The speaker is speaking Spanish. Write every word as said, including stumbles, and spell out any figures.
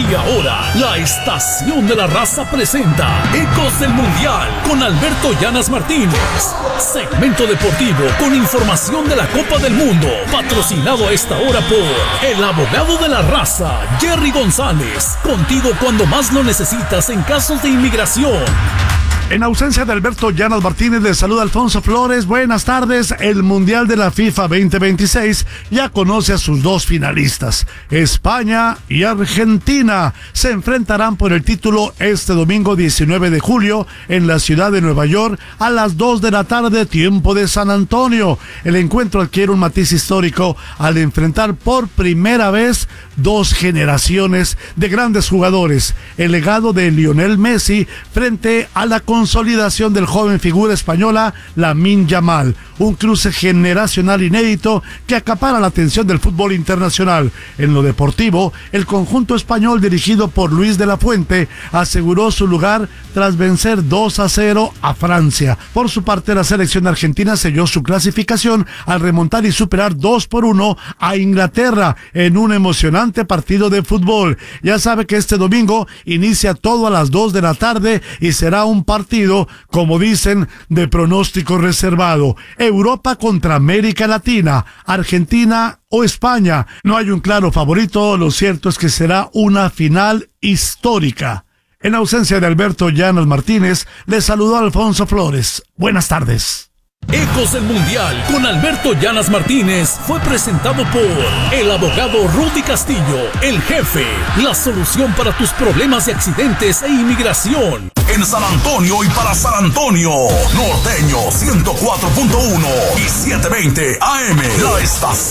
Y ahora, la Estación de la Raza presenta Ecos del Mundial con Alberto Llanas Martínez. Segmento deportivo con información de la Copa del Mundo. Patrocinado a esta hora por el abogado de la raza, Jerry González. Contigo cuando más lo necesitas en casos de inmigración. En ausencia de Alberto Llanas Martínez, le saluda Alfonso Flores. Buenas tardes. El Mundial de la FIFA veinte veintiséis ya conoce a sus dos finalistas. España y Argentina se enfrentarán por el título este domingo diecinueve de julio en la ciudad de Nueva York a las dos de la tarde, tiempo de San Antonio. El encuentro adquiere un matiz histórico al enfrentar por primera vez dos generaciones de grandes jugadores. El legado de Lionel Messi frente a la consolidación del joven figura española Lamine Yamal, un cruce generacional inédito que acapara la atención del fútbol internacional. En lo deportivo, el conjunto español dirigido por Luis de la Fuente aseguró su lugar tras vencer dos a cero a Francia. Por su parte, la selección argentina selló su clasificación al remontar y superar dos por uno a Inglaterra en un emocionante partido de fútbol. Ya sabe que este domingo inicia todo a las dos de la tarde y será un partido partido, como dicen, de pronóstico reservado. Europa contra América Latina, Argentina o España. No hay un claro favorito, lo cierto es que será una final histórica. En ausencia de Alberto Llanas Martínez, le saludó Alfonso Flores. Buenas tardes. Ecos del Mundial con Alberto Llanas Martínez fue presentado por el abogado Rudy Castillo, el jefe, la solución para tus problemas de accidentes e inmigración. En San Antonio y para San Antonio, Norteño ciento cuatro punto uno y setecientos veinte A M, la estación.